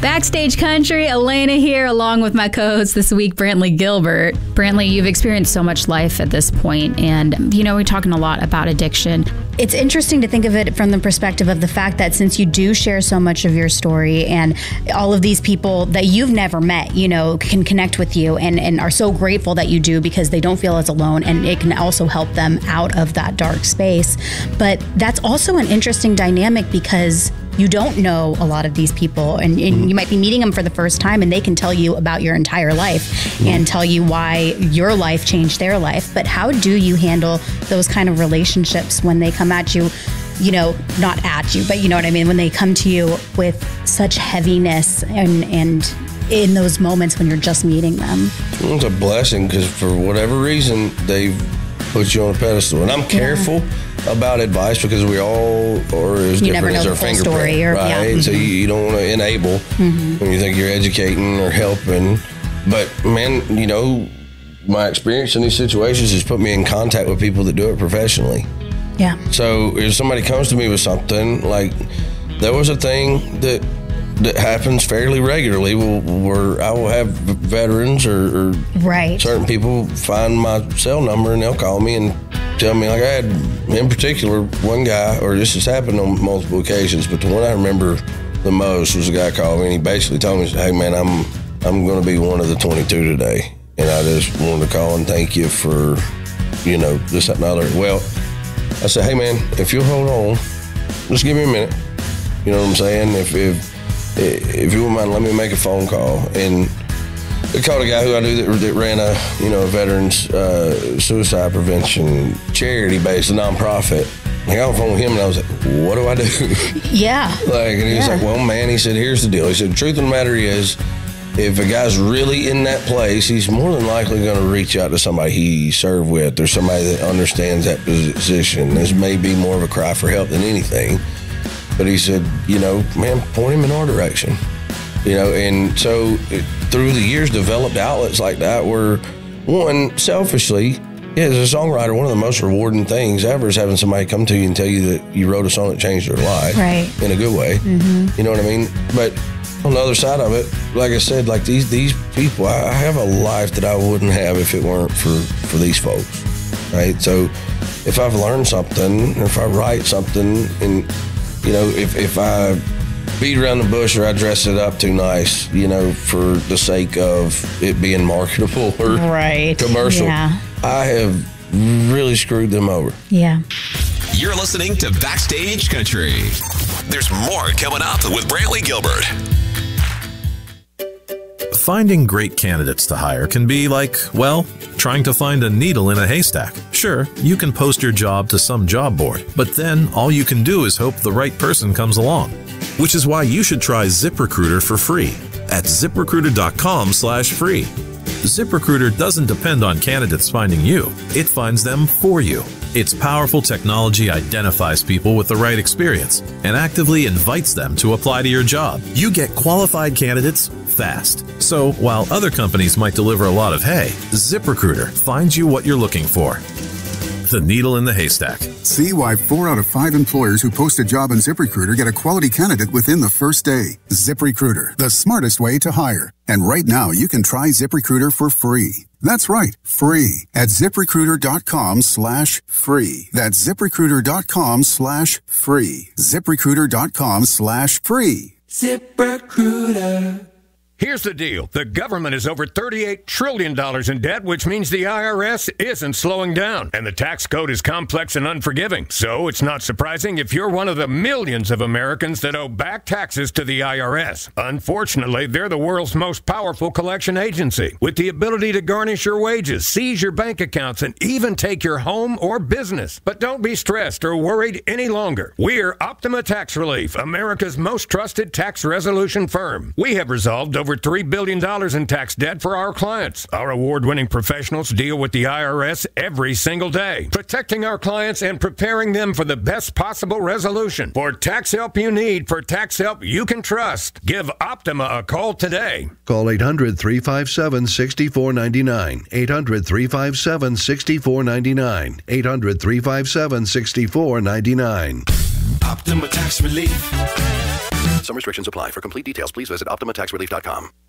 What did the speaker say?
Backstage Country, Elena here, along with my co-host this week, Brantley Gilbert. Brantley, you've experienced so much life at this point, and, we're talking a lot about addiction. It's interesting to think of it from the perspective of the fact that since you do share so much of your story and all of these people that you've never met, can connect with you and are so grateful that you do because they don't feel as alone, and it can also help them out of that dark space. But that's also an interesting dynamic because you don't know a lot of these people, and you might be meeting them for the first time, and they can tell you about your entire life and tell you why your life changed their life. But how do you handle those kind of relationships when they come at you, not at you, but you know what I mean, when they come to you with such heaviness and in those moments when you're just meeting them? It's a blessing because for whatever reason, they've put you on a pedestal. And I'm careful about advice because we all are as different as our fingerprint, right? So you don't want to enable when you think you're educating or helping. But man, my experience in these situations has put me in contact with people that do it professionally. Yeah. So if somebody comes to me with something, like there was a thing that happens fairly regularly where I will have veterans or certain people find my cell number and they'll call me and tell me, like I had, in particular, one guy, or this has happened on multiple occasions, but the one I remember the most was a guy called me and he basically told me, hey man, I'm going to be one of the 22 today. And I just wanted to call and thank you for, this, that, and the other. Well, I said, hey man, if you'll hold on, just give me a minute. You know what I'm saying? If you wouldn't mind, let me make a phone call. And they called a guy who I knew that ran a veterans suicide prevention charity based, a nonprofit. I got on the phone with him and I was like, what do I do? Yeah. And he was like, well, man, he said, here's the deal. He said, the truth of the matter is, if a guy's really in that place, he's more than likely going to reach out to somebody he served with or somebody that understands that position. This may be more of a cry for help than anything. But he said, man, point him in our direction. And so through the years, developed outlets like that where, one, selfishly, as a songwriter, one of the most rewarding things ever is having somebody come to you and tell you that you wrote a song that changed their life. Right. In a good way. You know what I mean? But on the other side of it, like I said, like these people, I have a life that I wouldn't have if it weren't for these folks, right? So if I've learned something, or if I write something, and if I beat around the bush or I dress it up too nice, for the sake of it being marketable or commercial, I have really screwed them over. Yeah. You're listening to Backstage Country. There's more coming up with Brantley Gilbert. Finding great candidates to hire can be like, trying to find a needle in a haystack. Sure, you can post your job to some job board, but then all you can do is hope the right person comes along. Which is why you should try ZipRecruiter for free at ZipRecruiter.com/free. ZipRecruiter doesn't depend on candidates finding you. It finds them for you. Its powerful technology identifies people with the right experience and actively invites them to apply to your job. You get qualified candidates fast. So while other companies might deliver a lot of hay, ZipRecruiter finds you what you're looking for. The needle in the haystack. See why 4 out of 5 employers who post a job on ZipRecruiter get a quality candidate within the first day. ZipRecruiter, the smartest way to hire. And right now, you can try ZipRecruiter for free. That's right, free at ZipRecruiter.com/free. That's ZipRecruiter.com/free. ZipRecruiter.com/free. ZipRecruiter. Here's the deal. The government is over $38 trillion in debt, which means the IRS isn't slowing down. And the tax code is complex and unforgiving. So it's not surprising if you're one of the millions of Americans that owe back taxes to the IRS. Unfortunately, they're the world's most powerful collection agency, with the ability to garnish your wages, seize your bank accounts, and even take your home or business. But don't be stressed or worried any longer. We're Optima Tax Relief, America's most trusted tax resolution firm. We have resolved over $3 billion in tax debt for our clients. Our award-winning professionals deal with the IRS every single day, protecting our clients and preparing them for the best possible resolution. For tax help you need, for tax help you can trust, give Optima a call today. Call 800-357-6499. 800-357-6499. 800-357-6499. Optima Tax Relief. Some restrictions apply. For complete details, please visit OptimaTaxRelief.com.